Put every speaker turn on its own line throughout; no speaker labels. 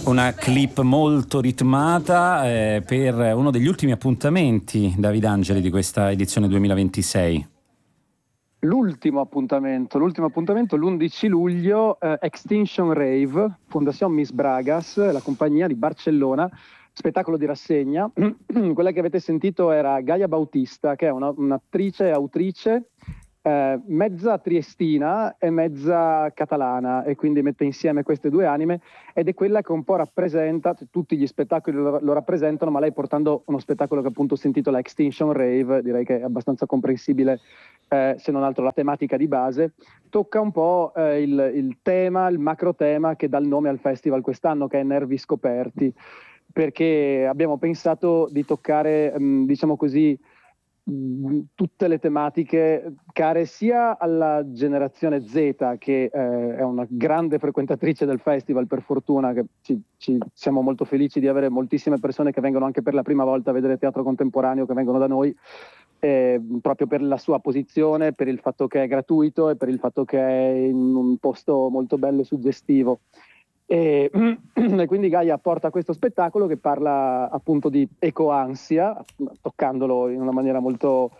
Una clip molto ritmata per uno degli ultimi appuntamenti, David Angeli, di questa edizione 2026.
L'ultimo appuntamento, l'11 luglio, Extinction Rave, Fondación Mis Bragas, la compagnia di Barcellona, spettacolo di rassegna. Quella che avete sentito era Gaia Bautista, che è un'attrice e autrice mezza triestina e mezza catalana, e quindi mette insieme queste due anime, ed è quella che un po' rappresenta, tutti gli spettacoli lo rappresentano, ma lei portando uno spettacolo che appunto si intitola Extinction Rave, direi che è abbastanza comprensibile, se non altro la tematica di base, tocca un po' il tema, il macro tema che dà il nome al festival quest'anno, che è Nervi Scoperti, perché abbiamo pensato di toccare, diciamo così, tutte le tematiche care sia alla generazione Z, che è una grande frequentatrice del festival, per fortuna, che siamo molto felici di avere moltissime persone che vengono anche per la prima volta a vedere teatro contemporaneo, che vengono da noi, proprio per la sua posizione, per il fatto che è gratuito e per il fatto che è in un posto molto bello e suggestivo. E quindi Gaia porta questo spettacolo che parla appunto di ecoansia, toccandolo in una maniera molto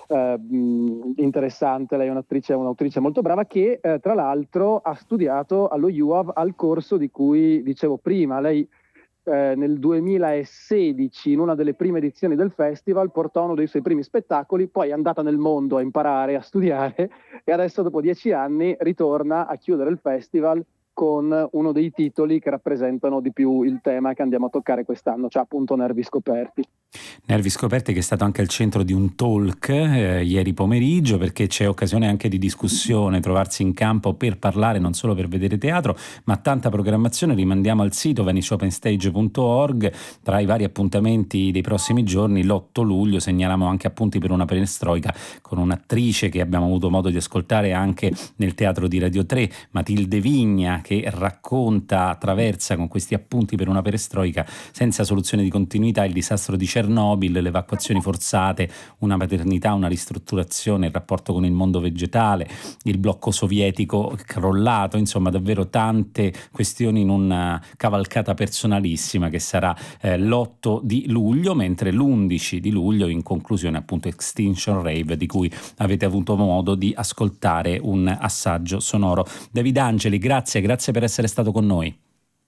interessante. Lei è un'autrice molto brava, che tra l'altro ha studiato allo UAV al corso di cui dicevo prima. Lei nel 2016, in una delle prime edizioni del festival, portò uno dei suoi primi spettacoli, poi è andata nel mondo a imparare, a studiare, e adesso dopo 10 anni ritorna a chiudere il festival con uno dei titoli che rappresentano di più il tema che andiamo a toccare quest'anno, cioè appunto Nervi Scoperti.
Nervi Scoperti, che è stato anche al centro di un talk ieri pomeriggio, perché c'è occasione anche di discussione, trovarsi in campo per parlare, non solo per vedere teatro, ma tanta programmazione. Rimandiamo al sito venisopenstage.org. Tra i vari appuntamenti dei prossimi giorni, l'8 luglio segnaliamo anche Appunti per una perestroica, con un'attrice che abbiamo avuto modo di ascoltare anche nel teatro di Radio 3, Matilde Vigna, che racconta, attraversa con questi appunti per una perestroica senza soluzione di continuità il disastro di Chernobyl, le evacuazioni forzate, una maternità, una ristrutturazione, il rapporto con il mondo vegetale, il blocco sovietico crollato, insomma davvero tante questioni in una cavalcata personalissima che sarà l'8 di luglio, mentre l'11 di luglio in conclusione appunto Extinction Rave, di cui avete avuto modo di ascoltare un assaggio sonoro. David Angeli, grazie per essere stato con noi.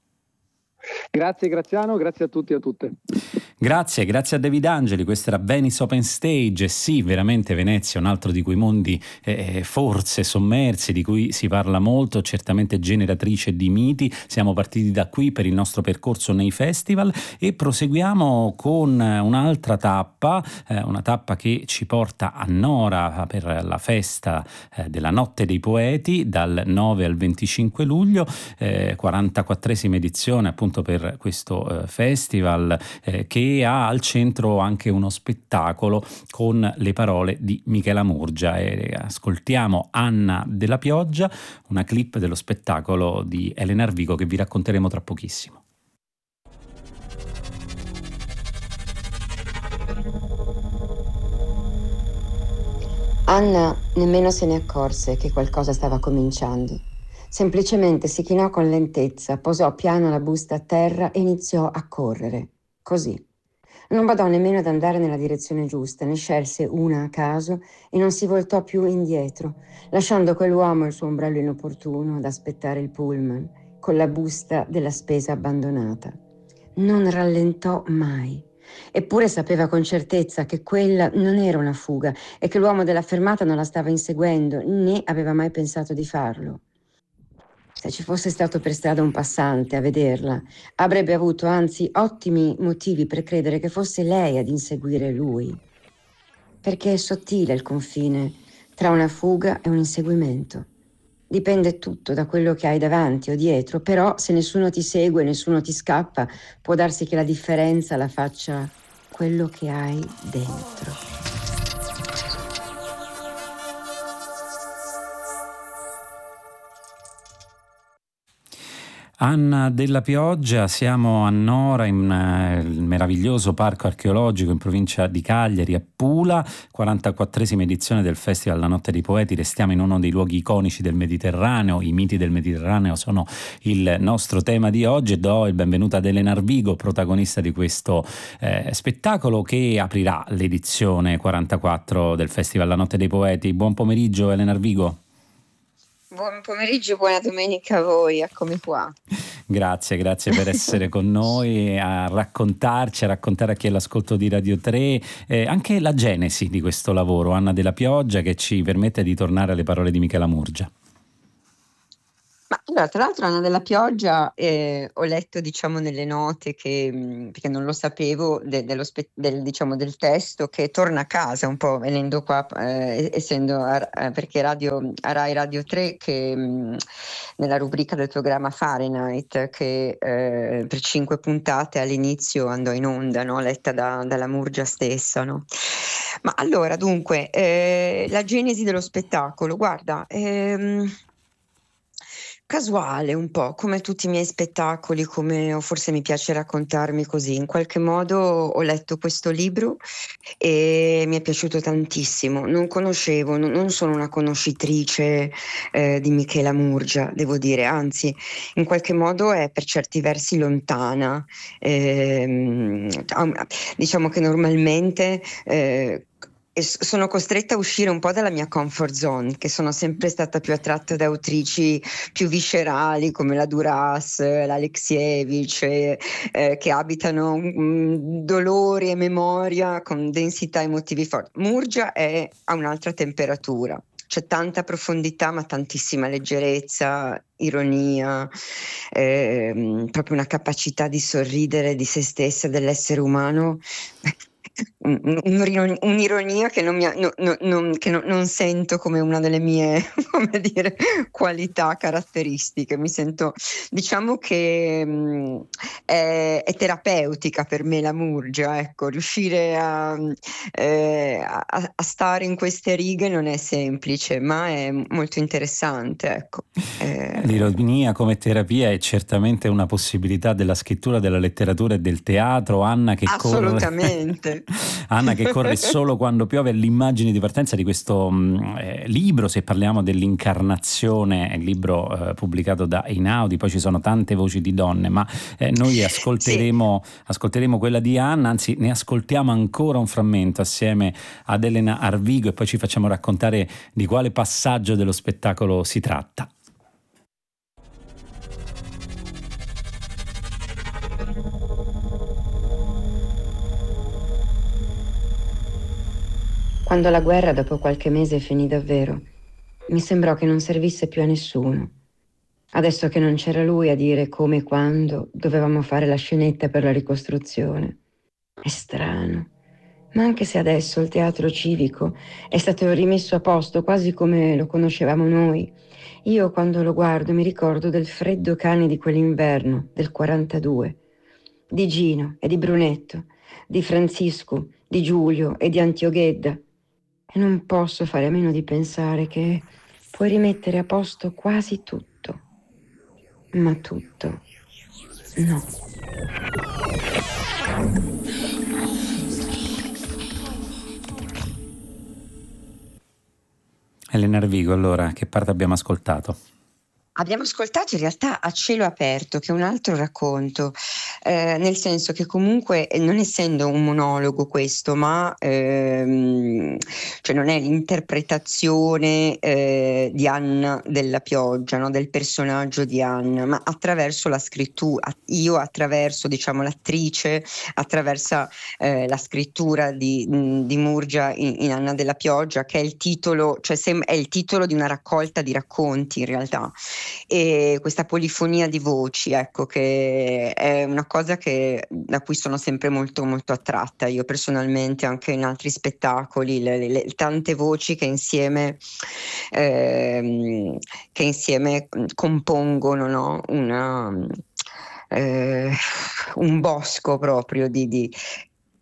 Grazie Graziano, grazie a tutti e a tutte.
Grazie a David Angeli. Questa era Venice Open Stage. Sì, veramente Venezia è un altro di quei mondi forse sommersi, di cui si parla molto, certamente generatrice di miti. Siamo partiti da qui per il nostro percorso nei festival e proseguiamo con un'altra tappa, una tappa che ci porta a Nora per la festa della Notte dei Poeti dal 9 al 25 luglio, 44esima edizione appunto per questo festival che ha al centro anche uno spettacolo con le parole di Michela Murgia. Ascoltiamo Anna della Pioggia, una clip dello spettacolo di Elena Arvigo che vi racconteremo tra pochissimo.
Anna nemmeno se ne accorse che qualcosa stava cominciando. Semplicemente si chinò con lentezza, posò piano la busta a terra e iniziò a correre. Così. Non badò nemmeno ad andare nella direzione giusta, ne scelse una a caso e non si voltò più indietro, lasciando quell'uomo e il suo ombrello inopportuno ad aspettare il pullman, con la busta della spesa abbandonata. Non rallentò mai. Eppure sapeva con certezza che quella non era una fuga e che l'uomo della fermata non la stava inseguendo, né aveva mai pensato di farlo. Se ci fosse stato per strada un passante a vederla, avrebbe avuto anzi ottimi motivi per credere che fosse lei ad inseguire lui. Perché è sottile il confine tra una fuga e un inseguimento. Dipende tutto da quello che hai davanti o dietro, però se nessuno ti segue, nessuno ti scappa, può darsi che la differenza la faccia quello che hai dentro.
Anna della Pioggia, siamo a Nora, il meraviglioso parco archeologico in provincia di Cagliari, a Pula, 44esima edizione del Festival La Notte dei Poeti. Restiamo in uno dei luoghi iconici del Mediterraneo, i miti del Mediterraneo sono il nostro tema di oggi e do il benvenuto ad Elena Arvigo, protagonista di questo spettacolo che aprirà l'edizione 44 del Festival La Notte dei Poeti. Buon pomeriggio Elena Arvigo.
Buon pomeriggio, buona domenica a voi, eccomi qua.
Grazie per essere con noi a raccontarci, a raccontare a chi è all'ascolto di Radio 3 anche la genesi di questo lavoro, Anna della Pioggia, che ci permette di tornare alle parole di Michela Murgia.
Ma allora, tra l'altro Anna della Pioggia, ho letto diciamo nelle note che, perché non lo sapevo, del testo, che torna a casa un po' venendo qua, essendo perché a Rai Radio 3, che nella rubrica del programma Fahrenheit, che per 5 puntate all'inizio andò in onda, no? Letta dalla Murgia stessa, no? Ma allora, dunque, la genesi dello spettacolo, guarda, casuale un po', come tutti i miei spettacoli, o forse mi piace raccontarmi così. In qualche modo ho letto questo libro e mi è piaciuto tantissimo. Non sono una conoscitrice di Michela Murgia, devo dire, anzi, in qualche modo è per certi versi lontana. Diciamo che normalmente sono costretta a uscire un po' dalla mia comfort zone, che sono sempre stata più attratta da autrici più viscerali come la Duras, l'Alexievich, che abitano dolori e memoria con densità emotivi forti. Murgia ha un'altra temperatura. C'è tanta profondità ma tantissima leggerezza, ironia, proprio una capacità di sorridere di se stessa, dell'essere umano. Un'ironia che non sento come una delle mie come dire, qualità caratteristiche. Mi sento, diciamo che è terapeutica per me la Murgia, ecco, riuscire a stare in queste righe non è semplice, ma è molto interessante, ecco.
L'ironia come terapia è certamente una possibilità della scrittura, della letteratura e del teatro. Anna che
assolutamente
Anna che corre solo quando piove, è l'immagine di partenza di questo libro. Se parliamo dell'incarnazione, è il libro pubblicato da Einaudi, poi ci sono tante voci di donne, ma noi ascolteremo quella di Anna, anzi ne ascoltiamo ancora un frammento assieme ad Elena Arvigo e poi ci facciamo raccontare di quale passaggio dello spettacolo si tratta.
Quando la guerra dopo qualche mese finì davvero, mi sembrò che non servisse più a nessuno. Adesso che non c'era lui a dire come e quando dovevamo fare la scenetta per la ricostruzione. È strano, ma anche se adesso il teatro civico è stato rimesso a posto quasi come lo conoscevamo noi, io quando lo guardo mi ricordo del freddo cane di quell'inverno, del 42, di Gino e di Brunetto, di Francisco, di Giulio e di Antioghedda. E non posso fare a meno di pensare che puoi rimettere a posto quasi tutto, ma tutto no.
Elena Arvigo, allora, che parte abbiamo ascoltato?
Abbiamo ascoltato in realtà A cielo aperto, che è un altro racconto, nel senso che comunque, non essendo un monologo questo, ma cioè non è l'interpretazione di Anna della Pioggia, no? Del personaggio di Anna, ma attraverso la scrittura, io attraverso, diciamo, l'attrice, attraverso la scrittura di Murgia in Anna della Pioggia, che è il titolo, cioè è il titolo di una raccolta di racconti in realtà. E questa polifonia di voci, ecco, che è una cosa da cui sono sempre molto molto attratta io personalmente, anche in altri spettacoli, le tante voci che insieme compongono, no? Un bosco proprio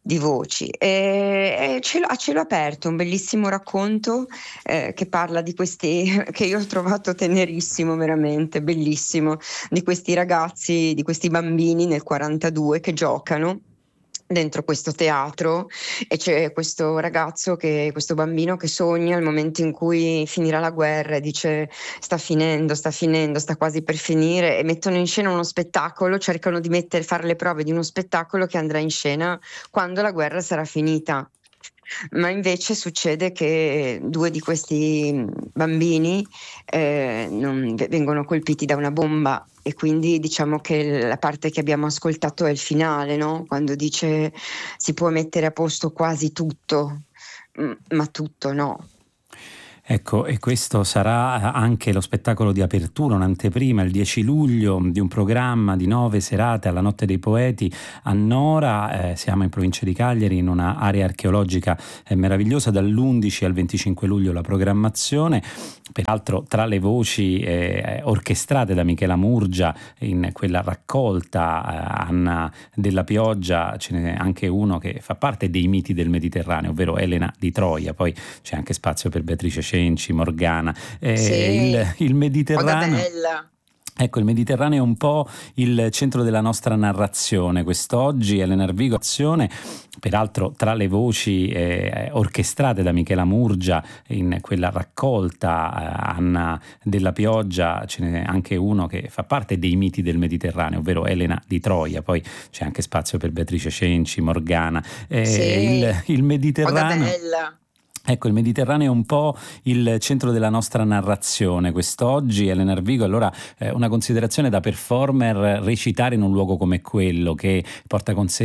di voci a cielo aperto, un bellissimo racconto che parla di questi che io ho trovato tenerissimo, veramente bellissimo, di questi ragazzi, di questi bambini nel 42 che giocano dentro questo teatro e c'è questo bambino che sogna il momento in cui finirà la guerra e dice sta finendo, sta quasi per finire, e mettono in scena uno spettacolo, cercano di fare le prove di uno spettacolo che andrà in scena quando la guerra sarà finita. Ma invece succede che due di questi bambini vengono colpiti da una bomba, e quindi diciamo che la parte che abbiamo ascoltato è il finale, no? Quando dice si può mettere a posto quasi tutto, ma tutto no.
Ecco, e questo sarà anche lo spettacolo di apertura, un'anteprima il 10 luglio di un programma di 9 serate alla Notte dei Poeti a Nora. Siamo in provincia di Cagliari, in un'area archeologica meravigliosa. Dall'11 al 25 luglio la programmazione. Peraltro tra le voci orchestrate da Michela Murgia in quella raccolta Anna della Pioggia ce n'è anche uno che fa parte dei miti del Mediterraneo, ovvero Elena di Troia. Poi c'è anche spazio per Beatrice Cenci, Morgana.
Sì,
Il Mediterraneo.
Bella.
Ecco, il Mediterraneo è un po' il centro della nostra narrazione. Quest'oggi Elena Arvigo, azione, peraltro tra le voci orchestrate da Michela Murgia in quella raccolta Anna della Pioggia, ce n'è anche uno che fa parte dei miti del Mediterraneo, ovvero Elena di Troia. Poi c'è anche spazio per Beatrice Cenci, Morgana.
Sì,
Il Mediterraneo.
Bella.
Ecco, il Mediterraneo è un po' il centro della nostra narrazione. Quest'oggi Elena Arvigo, allora una considerazione da performer: recitare in un luogo come quello che porta con sé